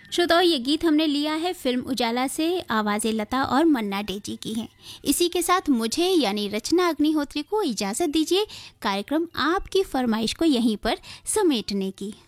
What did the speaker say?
श्रोताओं, ये गीत हमने लिया है फिल्म उजाला से, आवाज़ें लता और मन्ना डे जी की हैं। इसी के साथ मुझे यानी रचना अग्निहोत्री को इजाज़त दीजिए कार्यक्रम आपकी फरमाइश को यहीं पर समेटने की।